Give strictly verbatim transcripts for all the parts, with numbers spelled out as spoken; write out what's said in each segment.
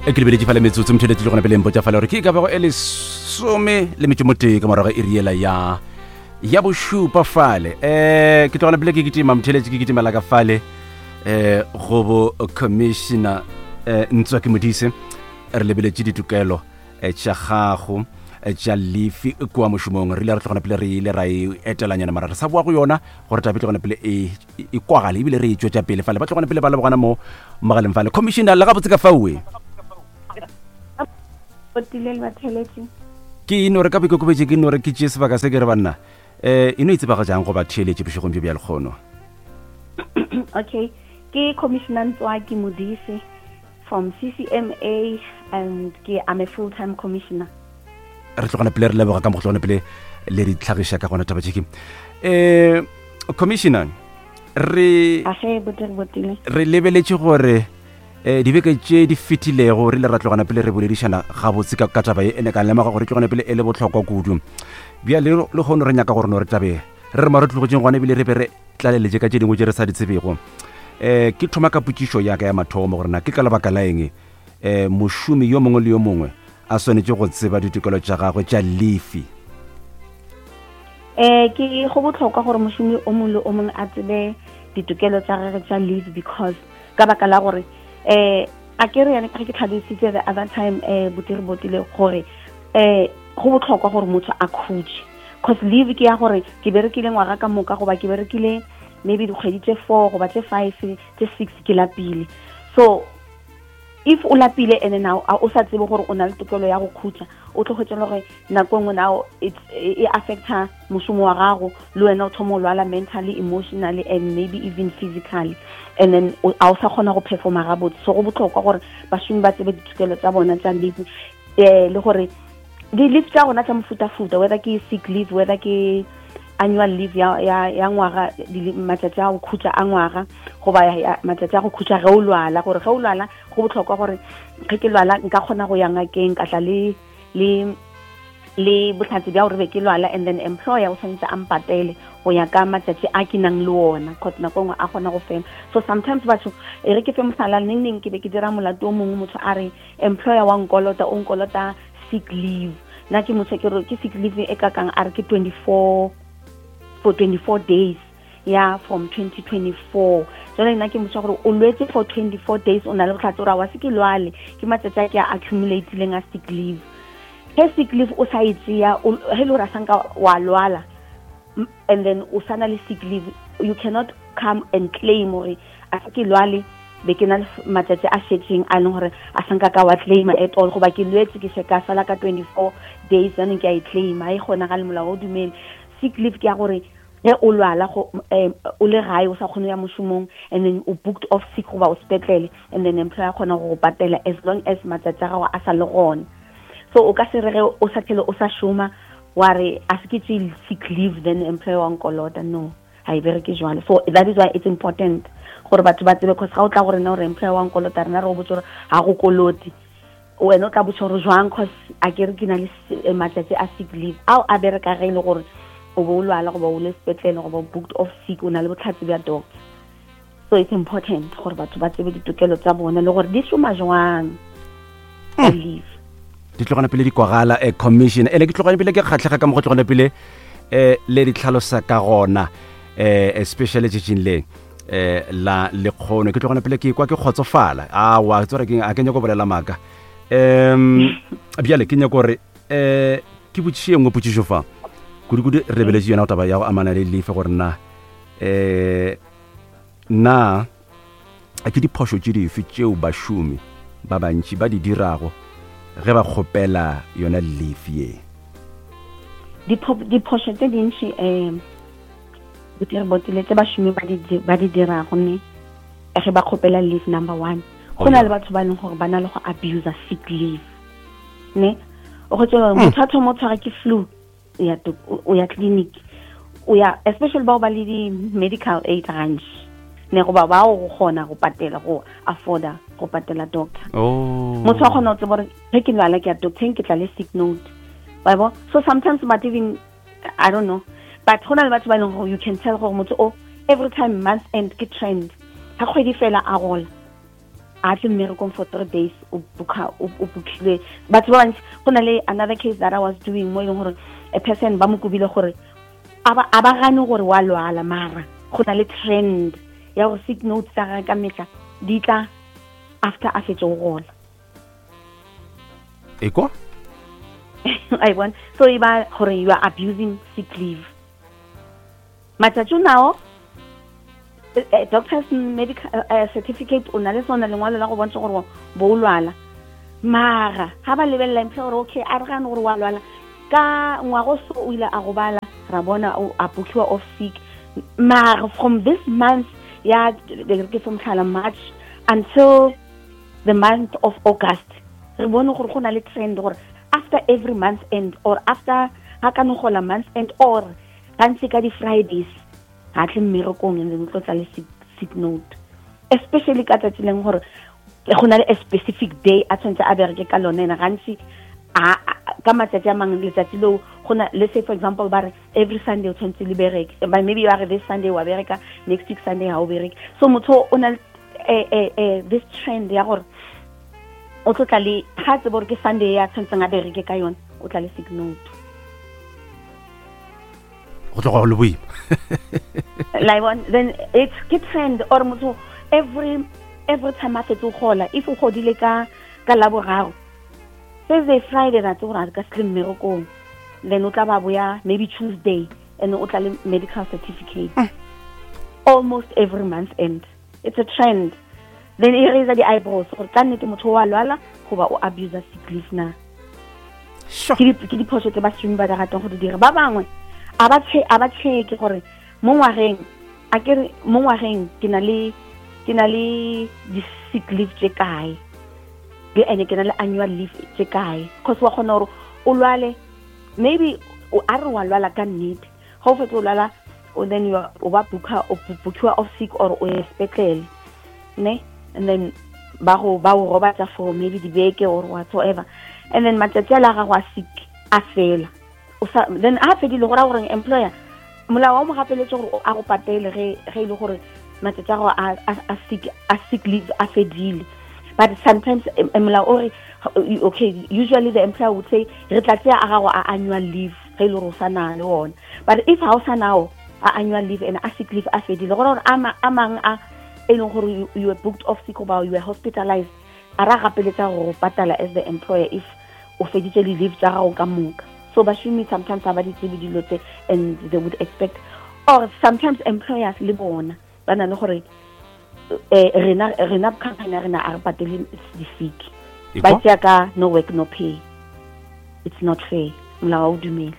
e ke lebeletse fale metsotso mtheletsi le gona pele mpotsa fale gore ke ka bago e le some le metso motee ka morago e riela ya ya bošupa fale um ke tlogona pele ke ketima mtheletsi ke ketimela ka fale um go bo commissioner um ntswa ke modise re lebeletse ditokelo tša gago tša leafi kua mošomong re ile re tlogona pele re ile ra e etelanyana mara re sa boa go yona gore tabe tlogona pele e kwagale ebile re e tšwetša pele fale ba tlogona pele ba lebogana mo magaleng fale commissioner le gabotse ka faue ke ino re ka bekokobetse ke ino re ke tšee sebaka se ke re banna um eno e tsebaga jang go ba theeletše bošegong bjo bja lekgono. Okay, ke commissioner Ntswaki Modise from C C M A and ke I'm a full time commissioner. re tlogana pele re leboga ka mo tlogana pele le di tlhagiša ka gona taba tšeki um commissioner re re lebeletše gore um dibeke tše di fetilego re ile ra tlogana pele re boledišana gabotse ka taba e ene ka lemoga gore tlogana pele e le botlhokwa kudu bja le kgono re nyaka gore no re tabe re re maro tlogetseng gona ebile re be re tlaleletse ka tše dingwe tše re sa di tsebego um ke thoma ka potšišo yaka ya mathomo gore na ke ka lebaka la eng um mošomi yo mongwe le yo mongwe a swanetše go tseba ditokelo tša gagwe tša leafi. um ke go botlhokwa gore mošomi o mongwe le o mongwe a tsebe ditokelo tša gagwe tša leave because ka baka la gore um a ke re yane ka ge ke tlhalositse the other time um botiri botile gore um go botlhokwa gore motho a khutše because leave ke ya gore ke berekile ngwaga ka moka goba ke berekile maybe dikgwedi tše four goba tše five tše six ke lapile so if o lapile ene now o sa tsebe gore o na le tokelo ya go khutša o tlogetse le gore nako nngwe now e affecta mošomo wa gago le wena o thoma o lwala mentally emotionally and maybe even physically and then a o sa kgona go performa gabotse so go botlhokwa gore bašomi ba tsebe ditokelo tša bona tša leave um le gore di-leave tša gona tša mofutafuta whether ke sick leave whether ke annual leave ya ya ya ngwaga matsatsi a go khutša a ngwaga goba matsatsi a go khutša ge o lwala gore ge o lwala go botlhokwa gore ge ke lwala nka kgona go ya ngakeng ka tla le le le botlhatsi bja gore be ke lwala and then employer o tshwanetse a mpatele go ya ka matsatsi a ke nang le ona cause nako nngwe a kgona go fema so sometimes batho e re ke fe mohlala neng neng ke be ke dira molato o mongwe motho a re employer wa nkolota o nkolota sick leave nna ke motho ke re ke sick leave e ka kang a re ke twenty-four for twenty-four days yeah from twenty twenty-four jale nna ke motho gore o lwetse for twenty-four days o na le botlhatsi ora wa se ke lwale ke matsatsi a ke a accumulatileng a sick leave he sick leave o sa itsia he lo ra sanka wa lwala and then o sana le sick leave you cannot come and claim or a ke lwale be ke na matsatsi a shetseng a leng gore a sanka ka wa claim at all go ba ke lwetse ke se ka sala ka twenty-four days then ke a claim a e gona ga le molao o dumele sick leave ke ya gore ge o lwala go o le gae o sa kgone ya mošomong and then o booked off sick goba o sepetlele and then employer kgona go go patela as long as matsatsi a gago a sa le gona so o ka se re ge o sa tlhele o sa šoma wa re a se ke tse sick leave then employer wa nkolota no ha e bereke jwale so that is why it's important gore batho ba tsebe because ga o tla gore na gore employer wa nkolota rena re go botsa gore ga go koloti wena o tla botsa gore jwang because a ke re ke na le matsatsi a sick leave ao a bereka ge e le gore o bo lwala go ba o le sepetlele go ba booked off sick o na le botlhatsi bja doctor so it's important gore batho ba tsebe ditokelo tsa bona le gore di šoma jwang ka leave di tlogana pele di kwagala a commission ele ke tlogana pele ke kgatlhega ka mo go tlogana pele um le di tlhalosa ka gona um especially tšetšeng le um la lekgono ke tlogana pele ke kwa ke kgotsofala a wa tsore ke a ke nyako bolela maka um bjale ke nyako gore um ke botšiše engwe potšišo fa kudu-kudu re lebeletse yona go taba ya go amana le leafe gore na um na ke diphošo tše dife tšeo bašomi ba bantši ba di dirago ge ba kgopela yona leafe ye diphošo tse dintši um botiri botile tse bašomi ba di dirago ne ge ba kgopela leave number one go na le batho ba leng gore ba na le go abuse sick leave ne o go tsela motho a thomo tshwara ke flu ya to o ya clinic o ya especially ba ba le di medical aid range ne go ba ba go gona go patela go afforda go patela doctor oh motho a gona o tsebore ge ke lwala ke ya doctor ke tla le sick note ba bo so sometimes but even I don't know but gona le batho ba leng go you can tell go motho o every time month end ke trend ha kgwedi fela a gola a tle mmerekong for three days o booka o bookile but once go na le another case that I was doing mo ileng gore a person ba mo kubile gore aba aba gane gore wa lwala mara go na le trend ya go sick notes tsa ka metla di tla after a fetso go gola eko I want so iba gore you are abusing sick leave matsatsi now a doctor's medical uh, certificate o na le sona lengwalo la go bontsha gore bo lwala mara ha ba lebella employer okay a re gane gore wa lwala ka ngwago so o ile a go bala ra bona a bookiwa off sick mara from this month ya ke from March until the month of August re bone gore go na le trend gore after every month end or after ha ka no gola month end or gantsi ka di Fridays ha tle mmerekong and then tlotla le sick note especially ka tsatsi leng gore go na le a specific day a tshwantse a bereke ka lone na gantsi a ka matsatsi a mang letsatsi lo gona let's say for example bare every Sunday o tshwantse le bereke but maybe you are this Sunday wa bereka next week Sunday ha o bereke so motho o na eh eh this trend ya gore o tlotla le ha tse bore ke Sunday ya tshwantse nga bereke ka yone o tla le sick note go tloga go le boima like one then it's get trend or motho every every time after to gola if o godile ka ka la boraro Thursday Friday na tsora ka slim mmerokong then o tla ba boya maybe Tuesday and o tla le medical certificate mm. almost every month end it's a trend then e raise the eyebrows or ka nete motho wa lwala go ba o abuse sick leave na sure ke di poso tse ba stream ba ratang go di dira ba bangwe a ba tshe a ba tshe ke gore mo ngwageng a ke mo ngwageng ke na le ke na le di sick leave tse kae ke ene ke na le annual leave tse kae cause wa khona gore o lwale maybe o a re wa lwala ka nnete go fetsa o lwala o then you o ba booka o bookiwa off sick or o hospital ne and then ba go ba go robatsa for maybe the beke or whatsoever and then matsatsi a la ga go sick a fela then a fedile gore a gore employer molao wa mo gapeletse gore a go patele ge ge ile gore matsatsi a go a sick a sick leave a fedile but sometimes molao ore okay usually the employer would say re tla tsaya a go a annual leave ge ile go sana le one but if how sana a annual leave and a sick leave a fedile gore ama amang a eleng gore you were booked off sick or you were hospitalized ara gapeletsa go patala as the employer if o feditse leave tsa gago ka moka so ba shumi sometimes ba di tsebe dilo tse and they would expect or sometimes employers le bona ba na le gore eh rena rena company rena a patele di sick ba tsia ka no work no pay it's not fair molao o dumele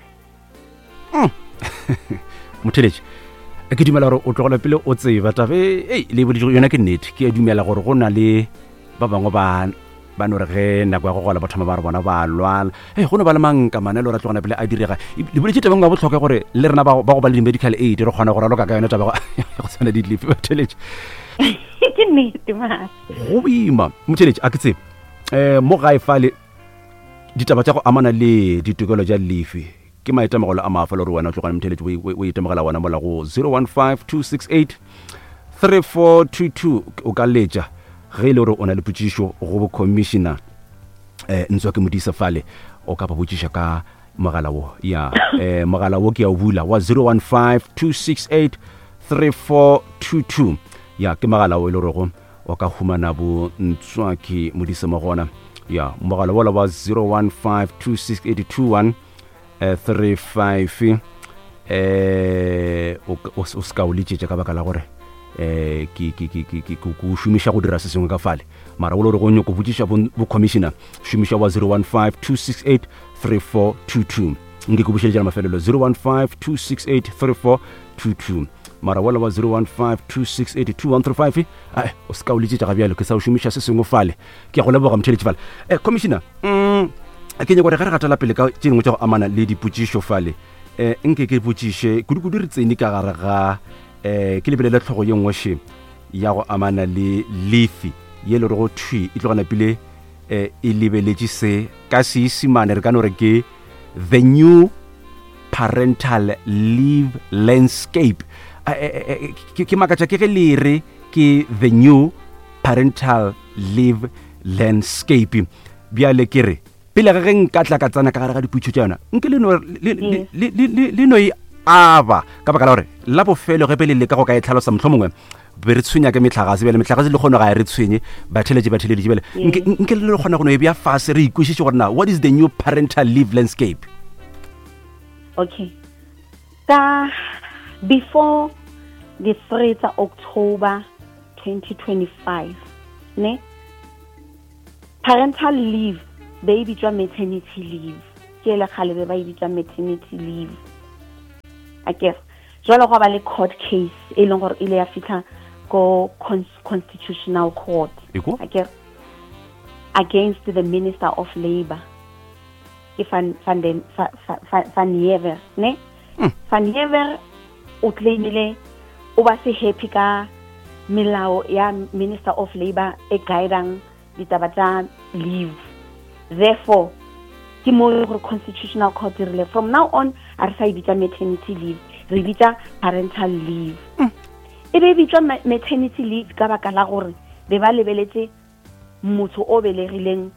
motheletse ke dumela gore o tlogela pele o tseba tabe ei le bodi yona ke nnete ke dumela gore go na le ba bangwe ba ba no re ge nako ya go gola batho ba re bona ba lwala eh go no ba le manka manelo ra tlogela pele a direga le bodi tshete bangwe ba botlhoka gore le rena ba go ba le medical aid re gona gore loka ka yona taba go tsana di leave motheletse ke nnete ma go bima motheletse a ke tsebe eh mo ga e fale ditaba tsa go amana le ditokelo tsa leave ke maitemogelo a mafa le re wena o tlogana motheletse o itemogela wana mola go zero one five two six eight three four two two o ka letša ge ile gore o na le potsišo go bo commissioner eh ntse ke modisa fale o ka ba botsiša ka mogala wo ya eh mogala wo ke ya o bula wa zero one five two six eight three four two two ya ke mogala wo ile gore o ka humana bo ntswa ke modisa mo gona ya mogala wo la wa zero one five two six eight two one three five eh o ska o litše ka baka la gore eh ki ki ki ki ku shumisha go dira se sengwe ka fale mara o le go nyoko botsisha bo commissioner shumisha wa zero one five two six eight three four two two nge go bushele jana mafelelo zero one five two six eight three four two two mara wala wa zero one five two six eight two one three five ai o ska o litše ga bjalo ke sa o shumisha se sengwe fale ke go leboga mthele tshifale eh commissioner mm ke nye gore ga re gatela pele ka tšengwe tša go amana le dipotsišo fale eh nke ke potsiše kudu re tsene ka gare ga eh ke lebelele tlhogo ye nngwe she ya go amana le leave ye le go thwi e tlogana pele eh e lebeletše se ka se isimane re ka no re ke the new parental leave landscape ke makatša ke ge le re ke the new parental leave landscape bjale ke re pele ga ge nka tla ka tsana ka gare ga diputso tša yona nke le no le le le le no e aba ka baka la gore la bofelo ge pele le ka go ka e tlhalosa mohlomongwe be re tshwenya ke metlhagase bele metlhagase le kgone ga re tshwenye batheletše batheleditše bele nke le kgona go no e bja fase re ikwešiše gore na what is the new parental leave landscape? Okay, ka before the three tsa October twenty twenty-five ne parental leave be bitswa maternity leave ke le khale be ba bitswa maternity leave a ke jwalo go ba le court case e leng gore ile ya fitla go constitutional court a ke against the Minister of Labour if van van den van Jever ne van Jever o claimile o ba se happy ka melao ya Minister of Labour e guidang ditaba tsa leave, therefore ke mo go constitutional court rile from now on a re sa ibitsa maternity leave re bitsa parental leave e be bitsa maternity leave ka baka la gore be ba lebeletse motho o belegileng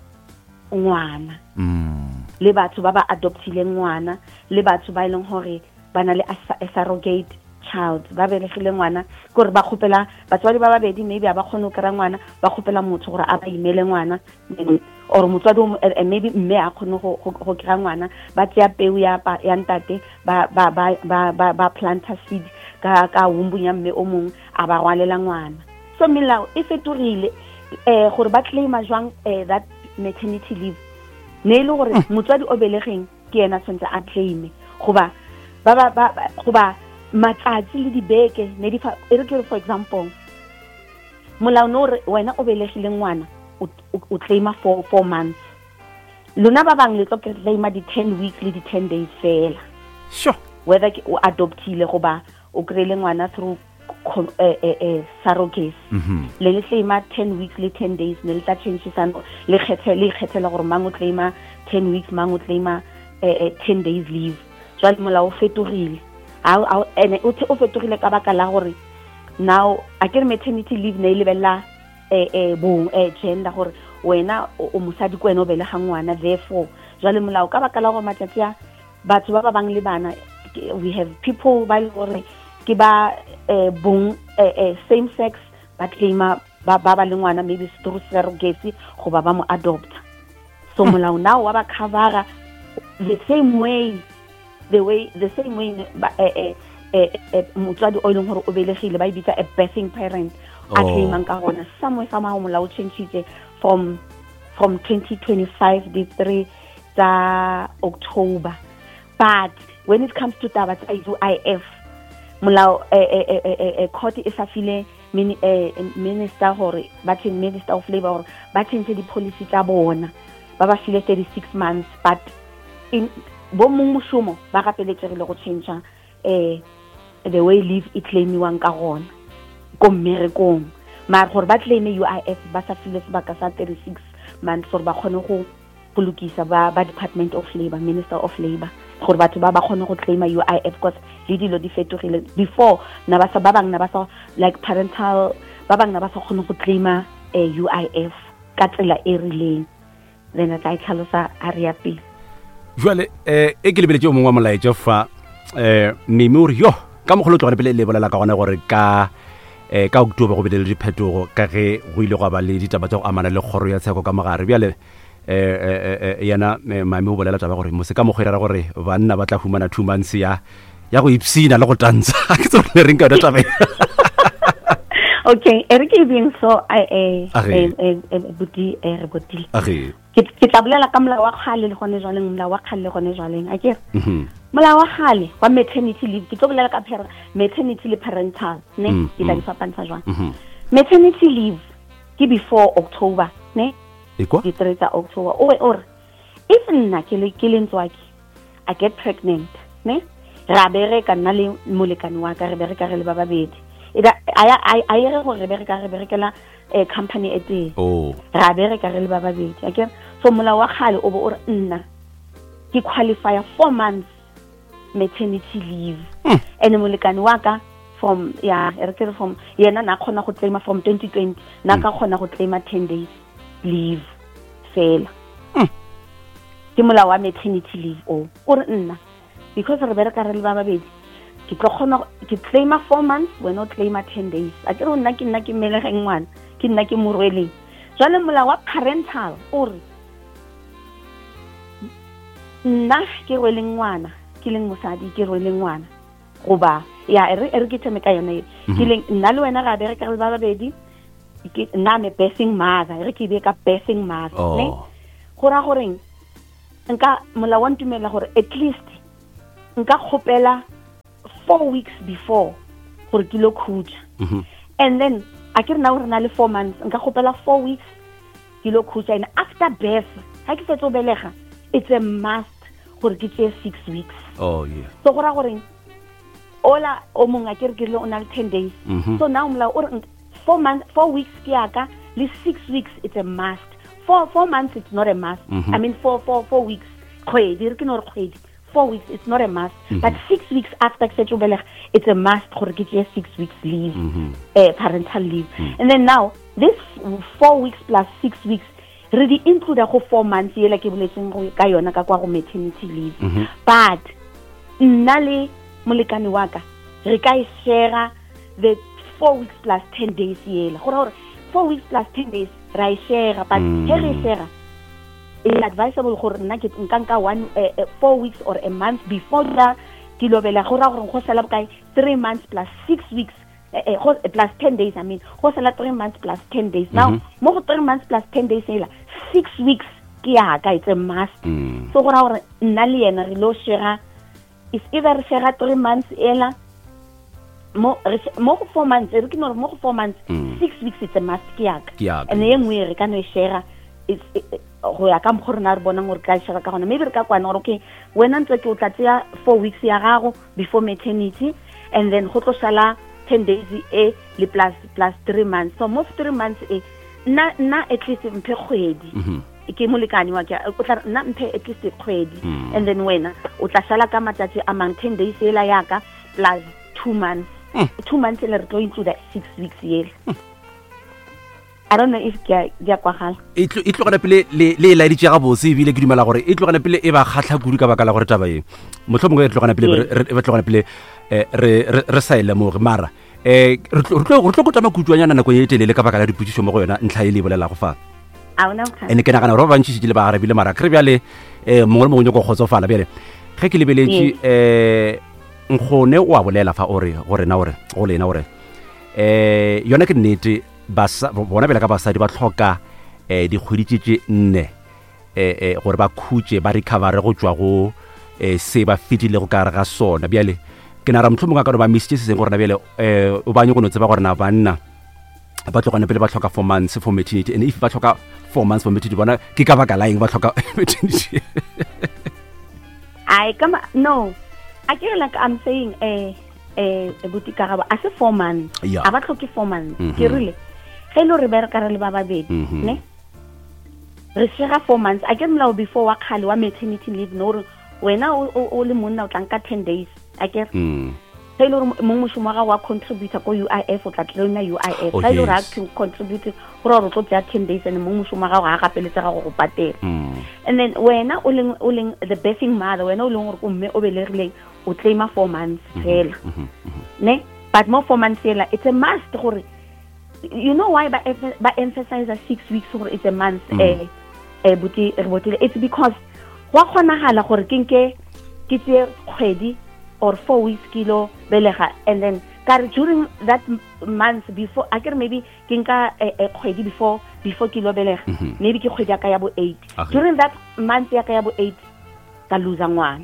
ngwana le batho ba ba adoptileng ngwana le batho ba ileng hore bana le a surrogate child ba belegile ngwana gore ba khopela batswadi ba babedi maybe ba kgone go kra ngwana ba khopela motho gore a ba imele ngwana or motswadi maybe mme a kgone go go kra ngwana ba tsia peu ya ya ntate ba ba ba ba ba planta seed ka ka wumbunya mme o mong a ba rwalela ngwana so melao e fetorile eh gore ba claima jwang that maternity leave ne ile gore motswadi o belegeng ke ena tsentse a claim go ba ba ba go ba matsatsi le dibeke ne di fa e re ke for example molao no wena o belegile ngwana o claima for four months lona ba bang le tlo ke claima di ten weeks le di ten days fela sure whether o adoptile go ba o krele ngwana through eh eh surrogacy le le claima ten weeks le ten days ne le tla change sano le kgethe le kgethela gore mang o claima ten weeks mang o claima eh ten days leave jwa molao fetorile au au ene o o fetogile ka baka la gore now a ke maternity leave ne ile bella eh eh bo eh gender gore wena o musadi ko ene o belega ngwana therefore jwale molao ka baka la gore matsatsi a batho ba ba bang le bana we have people ba le gore ke ba eh bong eh same sex ba claima ba ba le ngwana maybe through surrogacy go ba ba mo adopt so molao now wa ba cover the same way the way the same way eh eh eh motswadi o ileng gore o belegile ba ibitsa a birthing parent a claimang ka gona somewhere somehow molao change from from twenty twenty-five the three tsa October but when it comes to taba tsa U I F molao eh eh eh court e sa file minister gore ba tsheng Minister of Labour gore ba tshentse di policy tsa bona ba ba file thirty-six months but in bo mong moshomo ba ga peletsegile go change eh the way leave e claimiwang ka gona go mmerekong maar gore ba claim U I F ba sa file sebaka sa thirty-six months gore ba kgone go polukisa ba ba Department of Labour, Minister of Labour gore batho ba ba kgone go claim U I F because le dilo di fetogile before na ba sa ba bang na ba sa like parental ba bang na ba sa kgone go claim U I F ka tsela e rileng then a tla tlhalosa area pele jwale eh e ke lebeletse o mongwe wa molaetso fa eh memori yo ka mogolo tlogane pele le bolela ka gona gore ka eh ka October go bedele diphetogo ka ge go ile go ba le ditaba tsa go amana le kgoro ya tsheko ka mogare bjale eh yana mame o bolela taba gore mo se ka mogwera gore banna ba tla humana two months ya ya go ipsina le go tantsha ke tsone re nka taba okay erike being so I eh eh buti eh botile okay ke tla bolela ka molao wa khale le gone jwaleng molao wa khale le gone jwaleng a ke molao wa khale wa maternity leave ke tlo bolela ka maternity le parental ne ke tla di fapantsa jwang maternity leave ke before October ne e kwa ke three tsa October o or if nna ke le ke lentswaki I get pregnant ne ra bereka nna le molekane wa ka re bereka re le ba babedi ida aya aya go re bereka re berekela a company e teng oh ra bereka re le ba babedi a ke so molao wa khale o bo o nna ke qualify four months maternity leave and molekane wa ka from ya re ke from yena na khona go claima from twenty twenty na ka khona go claima ten days leave fela ke mola wa maternity leave o o re nna because re bereka re le ba babedi ke tlo khona ke claima four months when not claima ten days a ke re nna ke nna ke mele ga ngwana ke nna ke morweleng jwale mola wa parental o re nna ke rweleng ngwana ke leng mosadi ke rweleng ngwana goba ya re re ke tseme ka yone ke leng nna le wena ga bereka re ba babedi ke nna me birthing mother re ke be ka birthing mother ne go ra goreng nka mola wa ntumela gore at least nka khopela four weeks before gore ke lo khutsa and then a ke rena gore na le four months nka khopela four weeks ke lo khutsa and after birth ha ke fetso belega it's a must gore ke tse six weeks oh yeah so go ra goreng ola o monga ke re ke lo ona ten days so now mola o four months four weeks ke aka le six weeks it's a must four four months it's not a must I mean four four four weeks khwedi re ke no re khwedi four weeks it's not a must but six weeks after ke setso belega it's a must gore ke tse six weeks leave eh parental leave and then now this four weeks plus six weeks re di include go four months yela ke boletseng go ka yona ka kwa go maternity leave but nna le molekane wa ka re ka e share the four weeks plus ten days yela gore gore four weeks plus ten days ra e share but he re share it's advisable gore nna ke nka one uh, uh, four weeks or a month before that ke lobela gore gore go sala bokae three months plus six weeks uh, uh, plus ten days I mean go sala three months plus ten days now mo go three months plus ten days ela six weeks ke ya ka it's a must so gore gore nna le yena re lo share is either re share three months ela mo mo four months re ke no mo four months six weeks it's a must ke ya ka and then we re ka no share is go ya ka mkhore na re bona gore ka share ka gona maybe re ka kwana gore okay wena ntse ke o tlatsia four weeks ya gago before maternity and then go tlo sala ten days e le plus plus three months so most three months e na na at least mphe khwedi ke molekane wa ke o tla na mphe at least khwedi and then wena o tla sala ka matsatsi a mang ten days ela yaka plus two months two months le re tlo include six weeks yela I don't know if ke ya kwa hala e tlo e tlo kana pele le le la ditse ga botse bile ke dumela gore e tlo kana pele e ba khatla kudu ka baka la gore taba e motlhomongwe e tlo kana pele re tlo kana pele re re saile mo re mara eh re tlo re tlo go tama kutswanyana nako e telele ka baka la diputisho mo go yona ntlha e le bolela go fa a ona ka ene ke nagana ro ba ntshitse le ba garabile mara kre bjale eh mongwe le mongwe go khotsofala bjale ge ke lebeletsi eh nkgone o a bolela fa ore gore na ore go lena ore eh yona ke nnete ba bona bela ka basadi ba tlhoka eh dikgweditse nne eh gore ba khutse ba recover go tswa go eh se ba fitile go ka ga sona bjale ke na ra mtlhomonga ka no ba mistake se gore na bjale eh o ba nyo go no tseba gore na banna ba tlhokana pele ba tlhoka four months for maternity and if ba tlhoka four months for maternity bona ke ka baka laeng ba tlhoka maternity I come no I feel like I'm saying eh eh butika ga ba a se four months a ba tlhoke four months ke rile ge lo re bereka re le ba babedi ne re share four months a ke mla before wa khale wa maternity leave no wena o le monna o tlanka ten days a ke ge lo mo moshomo ga wa contribute ko U I F o tla tlona U I F ge lo ra contribute go re tlo tsa ten days and mo moshomo ga ga gapeletsa ga go patela and then wena o leng o leng the birthing mother wena o leng gore o mme o belegileng o claima four months fela ne but mo four months fela it's a must gore you know why by by emphasize six weeks or it's a month eh eh buti rebotile it's because wa khonagala gore ke nke ke tse khwedi or four weeks kilo belega and then kare during that month before I can maybe ke nka khwedi before before kilo belega maybe ke khwedi ya ka ya bo eight during that month ya ka ya bo eight ka lose ngwana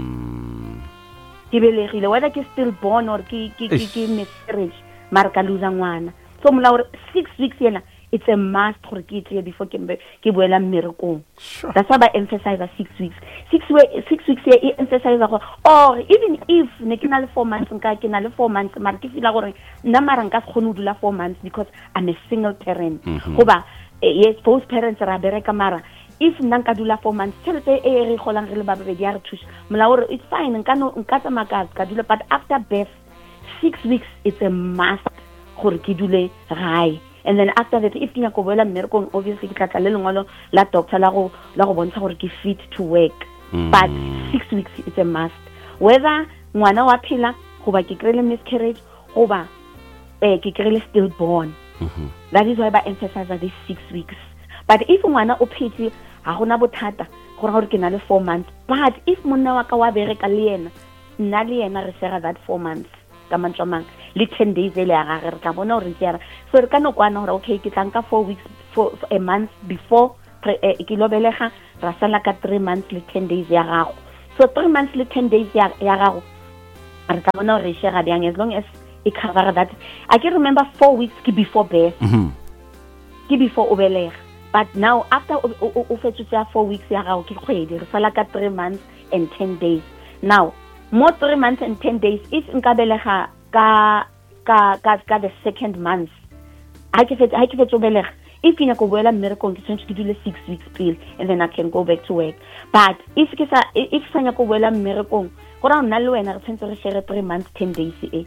ke belegile whether ke still born or ke ke ke miscarriage mar ka lose ngwana so mla six weeks yena it's a must gore ke tle before ke ke boela mmerekong that's why I emphasize six weeks six way six weeks here I emphasize gore or even if ne ke na le four months nka ke na le four months mar ke fila gore nna mara nka se khone dula four months because I'm a single parent goba yes both parents ra bereka mara if nna nka dula four months tshele e re golang re le ba babedi ya re thusa mla gore it's fine nka no nka tsa maka ka dula but after birth six weeks it's a must gore ke dule gae. And then after that, if ke nyaka go boela mmerekong, obviously ke tla tla le lengwalo la doctor la go la go bontsha gore ke fit to work. Mm. But six weeks it's a must. Whether ngwana wa phela goba ke kry-ile miscarriage goba eh ke kry-ile stillborn. Mm-hmm. That is why ba emphasize these six weeks. But if ngwana o phetse ha gona bothata gore gore ke na le four months, but if monna wa ka wa bereka le yena nna le yena re share that four months ka mantswamang le ten days ele ya gagwe re tla bona gore ke so re ka no kwana gore okay ke tlanka four weeks for a month before ke lo belega ra sala ka three months le ten days ya gago. So three months le ten days ya ya gago re tla bona gore re share yang as long as it cover that. I can remember four weeks ke before birth. Mhm. Ke before o belega. But now after o fetsa four weeks ya gago ke kgwedi re sala ka three months and ten days. Now more three months and ten days if nka belega ka ka ka ka the second month I ke fet I ke fet o belega if ke nyaka go boela mmerekong ke tshwanetse ke dule six weeks pele and then I can go back to work. But if ke sa if sa nyaka go boela mmerekong go ra nna le wena re tshwanetse re share three months ten days e.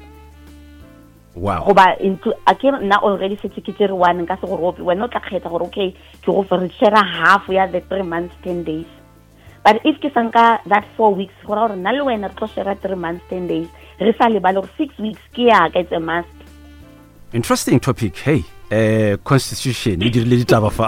Wow. Go ba into again now already setse ke tsere one nka se go rope wena o tla kgetha gore okay ke go for share half ya the three months ten days. But if ke sanka that four weeks go ra gore nna le wena re tlo share three months ten days re sa le ba le six weeks ke ya ka it's a must. Interesting topic. Hey, uh, constitution. You did le ditaba fa.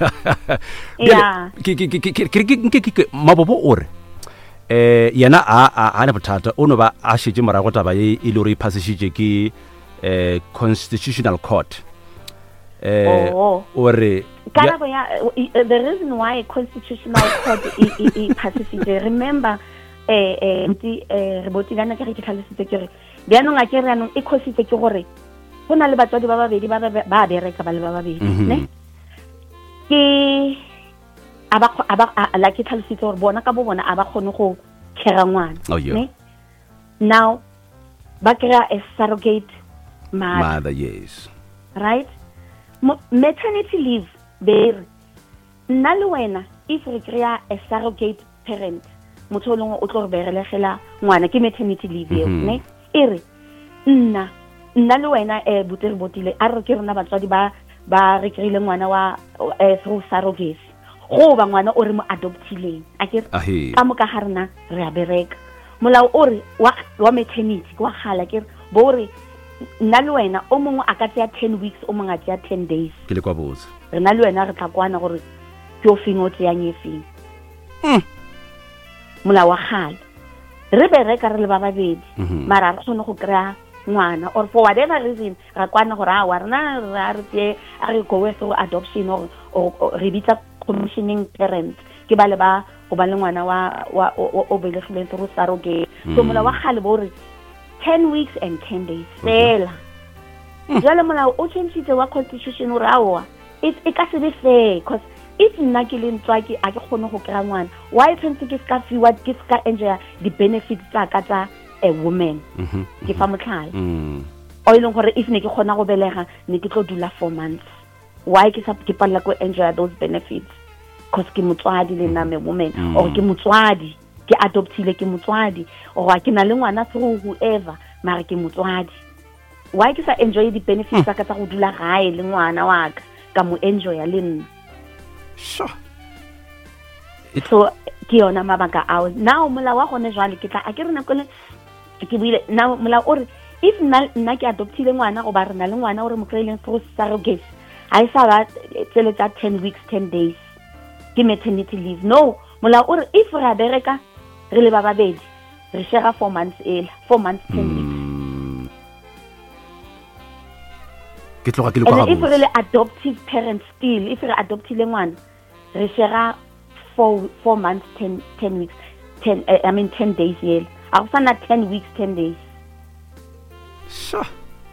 Yeah. Ke ke ke ke ke mabobo ore. Eh yana a a ana bothata ono ba a shije morago taba e ile re passage ke eh constitutional court. Eh oh. Ore kana bo ya the reason why constitutional court e passage remember eh eh nti eh re botilana ke re ke tlhalositse ke re bja no nga ke re anong e khositse ke gore gona le batswadi ba babedi ba ba bereka ba le ba babedi ne ke aba aba la ke tlhalositse gore bona ka bo bona aba khone go kgera ngwana ne now ba krea a surrogate mother, mother yes right. Maternity leave there nna le wena if re krea a surrogate parent motho lengwe o tlo re berelegela ngwana ke maternity leave eo ne ere nna nna le wena e butere botile a re ke rena batswadi ba ba re kreile ngwana wa through surrogacy go ba ngwana o re mo adoptileng a ke ka mo ka harna re a bereka molao o re wa wa maternity wa gala ke bo re nna le wena o mongwe a ka tsaya ten weeks o mongwe a tsaya ten days ke le kwa botse re na le wena re tla kwana gore ke o feng o tseyang e feng mola wa gale re bereka re le ba babedi mara re tsone go krea ngwana or for whatever reason ra kwana gore a wa rena ra re tse a re go through adoption or re bitsa commissioning parents ke ba le ba go ba le ngwana wa o belegileng through surrogate. So mola wa gale bo re ten weeks and ten days fela jalo mola o change wa constitution o rawa it e ka se be fair because if nna ke le ntswaki a ke kgone go kry ngwana why tshwanetse ke ska fiwa ke ska enjoy the benefits tsa ka tsa a woman ke fa motlhala o ileng gore if ne ke kgona go belega ne ke tlo dula four months why ke sa ke palla go enjoy those benefits because ke motswadi le nna me woman or ke motswadi ke adoptile ke motswadi or ke na le ngwana through whoever mara ke motswadi why ke sa enjoy the benefits tsa ka tsa go dula gae le ngwana wa ka ka mo enjoy le nna. Sure. So ke yona mabaka ao now mola wa gone jwale ke tla a ke rena kole ke buile now mola o re if nna nna ke adoptile ngwana go ba rena le ngwana o re mo kreileng through surrogate I saw that tsele tsa ten weeks ten days ke maternity leave no mola o re if ra bereka re le ba babedi re share four months ela four months ten weeks ke tloga ke le kwa if re le adoptive parents still if re adoptile ngwana re share four four months ten ten weeks ten uh, I mean ten days ela a go sana ten weeks ten days. Sure.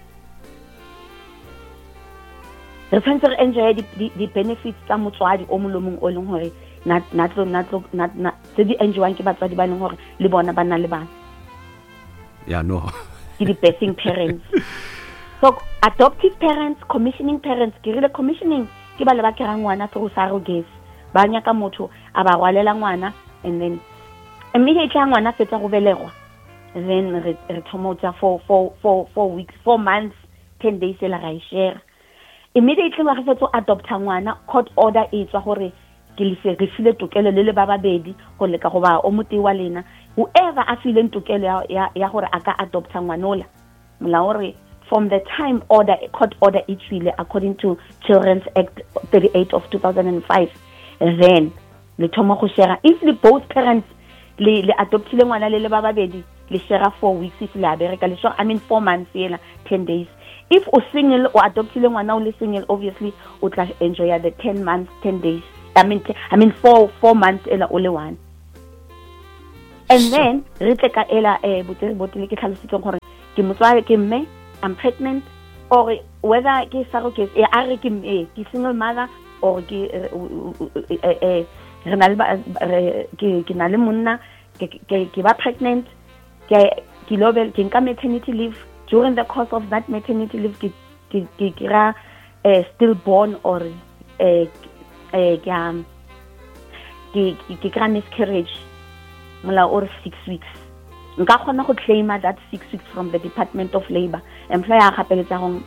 Re tshwanetse re enjoy the the benefits tsa motswadi o molomong o leng gore na na tlo na tlo na na se di enjoyang ke batswadi ba leng gore le bona ba na le bana yeah no ke di birthing parents. So adoptive parents commissioning parents ke rile commissioning ke ba le ba kera ngwana through surrogacy ba nya ka motho a ba rwalela ngwana and then immediately ngwana fetsa go belegwa then re re thoma tsa for for for four weeks four months ten days ela ga share immediately wa go fetso adopta ngwana court order e tswa gore ke le se re file tokelo le le ba babedi go leka go ba o moti wa lena whoever a file tokelo ya ya gore aka adopta ngwanola molao re from the time order court order e tswile according to Children's Act thirty-eight of two thousand five then le thoma go share if the both parents le le adoptile ngwana le le ba babedi le share four weeks if le abereka le so I mean four months yela ten days if o single o adoptile ngwana o le single obviously o tla enjoy the ten months ten days I mean I mean four four months ela only one and so, then re tleka ela eh botse botile ke tlhalositseng gore ke motswa ke mme I'm pregnant or whether ke surrogate e are ke mme ke single mother or ke eh re na le ke ke na le monna ke ke ba pregnant ke ke lobel ke nka maternity leave during the course of that maternity leave ke ke ke kira stillborn or eh eh ke am ke ke kira miscarriage mola or six weeks nka khona go claim that six weeks from the Department of Labor employer gapeletsa go